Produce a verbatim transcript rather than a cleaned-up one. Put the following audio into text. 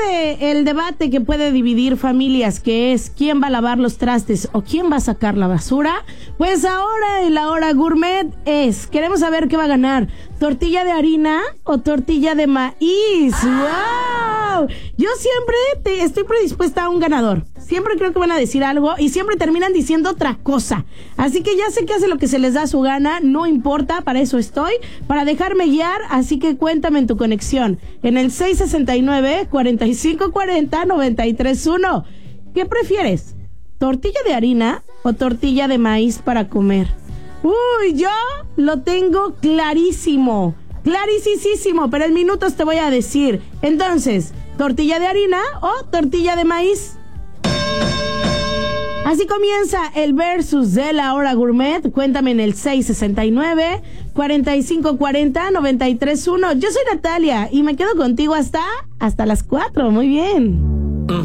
de el debate que puede dividir familias, que es quién va a lavar los trastes o quién va a sacar la basura, pues ahora en la hora gourmet es, queremos saber qué va a ganar, tortilla de harina o tortilla de maíz. ¡Wow! Yo siempre te, estoy predispuesta a un ganador. Siempre creo que van a decir algo y siempre terminan diciendo otra cosa. Así que ya sé que hace lo que se les da su gana, no importa, para eso estoy, para dejarme guiar, así que cuéntame en tu conexión, en el seis sesenta y nueve, cuarenta y cinco cuarenta, noventa y tres uno. ¿Qué prefieres? ¿Tortilla de harina o tortilla de maíz para comer? Uy, yo lo tengo clarísimo, clarísimo, pero en minutos te voy a decir. Entonces, ¿tortilla de harina o tortilla de maíz? Así comienza el versus de la hora gourmet. Cuéntame en el seis sesenta y nueve, cuarenta y cinco cuarenta, noventa y tres uno. Yo soy Natalia y me quedo contigo hasta, hasta las cuatro. Muy bien.